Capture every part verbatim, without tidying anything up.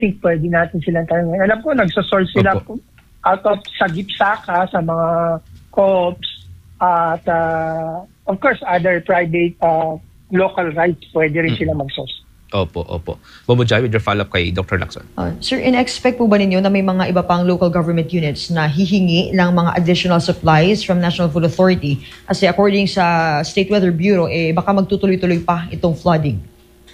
think pwede natin silang tanongin. Alam ko, nagsosource sila Opo. out of sa Gipsaka, sa mga co-ops, at uh, of course, other private uh, local rights, pwede rin mm. sila mag-source. Opo, opo. Bobo Jai, with your follow-up kay Doctor Lacson. Uh, sir, in-expect po ba ninyo na may mga iba pang local government units na hihingi ng mga additional supplies from National Food Authority? Kasi according sa State Weather Bureau, eh, baka magtutuloy-tuloy pa itong flooding.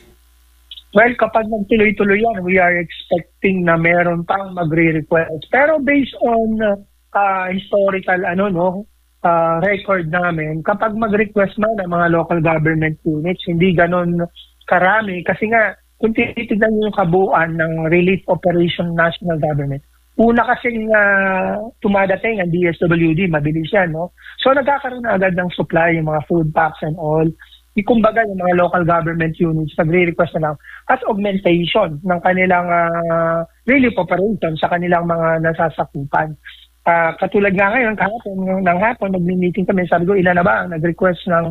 Well, kapag magtuloy-tuloy yan, we are expecting na meron pang magre-request. Pero based on uh, historical ano no uh, record namin, kapag mag-request man ng mga local government units, hindi ganon karami. Kasi nga, kung titignan nyo yung kabuuan ng Relief Operation National Government, una kasing uh, tumadating ang D S W D, mabilis yan, no? So nagkakaroon na agad ng supply, yung mga food packs and all. Kumbaga, yung mga local government units, nagre-request na lang as augmentation ng kanilang uh, relief operation sa kanilang mga nasasakupan. Uh, katulad nga ngayon, kahapon, ng hapon, nag-meeting kami, sabi ko, ilan na ba ang nag-request ng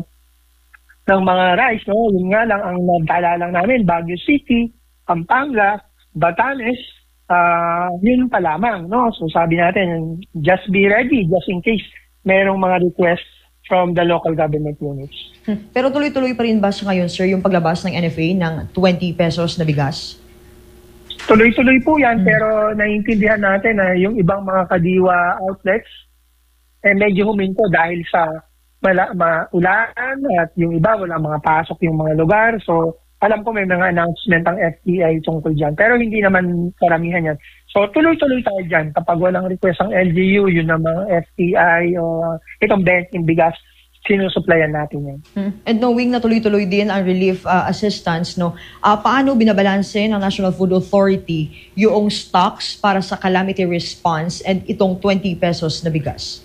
ng mga rice, no? Yun nga lang ang nagdala lang namin, Baguio City, Pampanga, Batanes, uh, yun pa lamang, no? So sabi natin, just be ready, just in case merong mga requests from the local government units. Hmm. Pero tuloy-tuloy pa rin ba sa ngayon, sir, yung paglabas ng N F A ng twenty pesos na bigas? Tuloy-tuloy po yan, hmm. pero naiintindihan natin na yung ibang mga kadiwa outlets, eh medyo huminto dahil sa Mala, maulan at yung iba wala mga pasok yung mga lugar. So alam ko may mga announcement ang F T I tungkol dyan. Pero hindi naman karamihan yan. So tuloy-tuloy tayo dyan. Kapag walang request ang L G U, yun ang mga F T I o itong benching bigas, sinusupplyan natin yan. Hmm. And knowing na tuloy-tuloy din ang relief uh, assistance, no, uh, paano binabalanse ng National Food Authority yung stocks para sa calamity response and itong twenty pesos na bigas?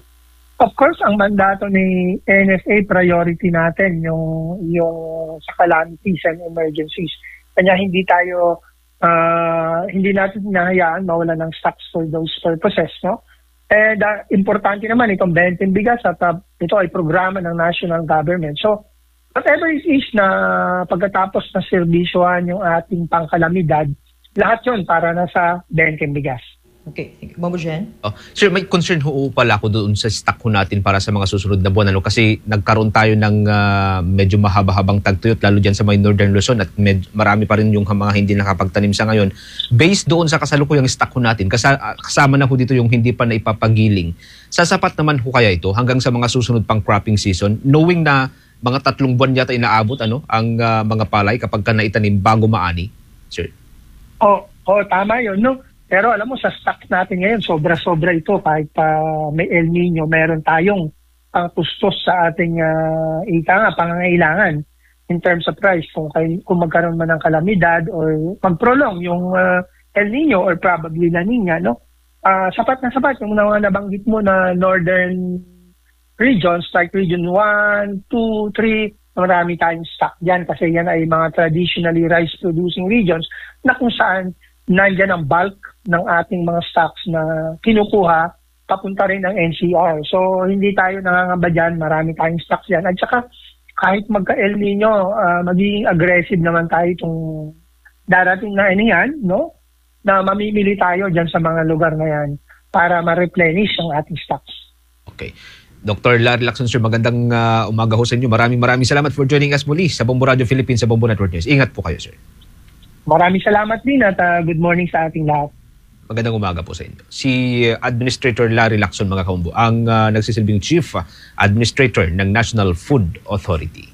Of course, ang mandato ni N F A, priority natin yung, yung sa calamities and emergencies. Kanya hindi tayo, uh, hindi natin hinahayaan mawala ng stocks for those purposes, no? And uh, importante naman itong benting bigas at uh, ito ay programa ng national government. So, whatever it is na pagkatapos na serbisyohan yung ating pangkalamidad, lahat yun para na sa benting bigas. Okay, thank you. Bobo Jen? Oh, sir, may concern ho pala ako doon sa stock ho natin para sa mga susunod na buwan. Ano? Kasi nagkaroon tayo ng uh, medyo mahaba-habang tagtuyot, lalo dyan sa may Northern Luzon at med- marami pa rin yung mga hindi nakapagtanim sa ngayon. Based doon sa kasalukuyang stock ho natin, kasa- kasama na ho dito yung hindi pa na ipapagiling. Sasapat naman ho kaya ito hanggang sa mga susunod pang cropping season, knowing na mga tatlong buwan yata inaabot ano, ang uh, mga palay kapag ka naitanim bago maani, sir? Oh, oh tama yun, no? Pero alam mo, sa stock natin ngayon, sobra-sobra ito. Kahit pa uh, may El Nino, meron tayong pangtustos sa ating uh, ika nga, pangangailangan in terms of price. Kung, kay, kung magkaroon man ng kalamidad or mag-prolong yung uh, El Nino or probably La Nina, no? Uh, sapat na sapat yung mga nabanggit mo na northern regions, like region one, two, three, marami tayong stock dyan kasi yan ay mga traditionally rice-producing regions na kung saan nandyan ang bulk ng ating mga stocks na kinukuha papunta rin ng N C R. So, hindi tayo nangangamba dyan. Marami tayong stocks yan. At saka, kahit magka-El Nino, uh, magiging aggressive naman tayo itong darating na ano yan, no? Na mamimili tayo dyan sa mga lugar na yan para ma-replenish ang ating stocks. Okay. Doctor Larry Lacson, sir, magandang uh, umaga ho sa inyo. Maraming maraming salamat for joining us muli sa Bombo Radio Philippines, sa Bombo Network News. Ingat po kayo, sir. Maraming salamat din at uh, good morning sa ating lahat. Magandang umaga po sa inyo. Si Administrator Larry Lacson, mga kaumbo, ang uh, nagsisilbing Chief Administrator ng National Food Authority.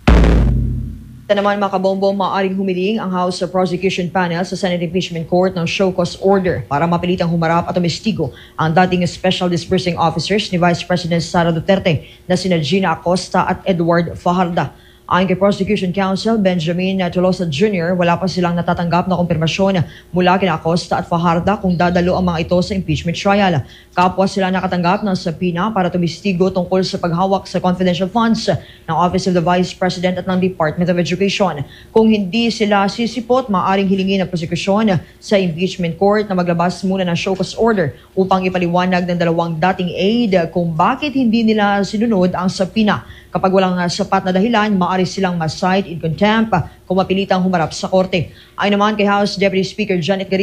Ito naman mga kabombo, maaaring humiling ang House Prosecution Panel sa Senate Impeachment Court ng show cause order para mapilitang humarap at umestigo ang dating Special Disbursing Officers ni Vice President Sara Duterte na sina Gina Acosta at Edward Fajarda. Ayon kay Prosecution Counsel Benjamin Tolosa Junior, wala pa silang natatanggap na kumpirmasyon mula kina Acosta at Fajarda kung dadalo ang mga ito sa impeachment trial. Kapwa sila nakatanggap ng subpoena para tumistigo tungkol sa paghawak sa confidential funds ng Office of the Vice President at ng Department of Education. Kung hindi sila sisipot, maaaring hilingin ng prosekusyon sa impeachment court na maglabas muna ng show cause order upang ipaliwanag ng dalawang dating aide kung bakit hindi nila sinunod ang subpoena. Kapag walang uh, sapat na dahilan, maaari silang ma-cite in contempt uh, kung mapilitang humarap sa korte. Ayon naman kay House Deputy Speaker Janet Garcia,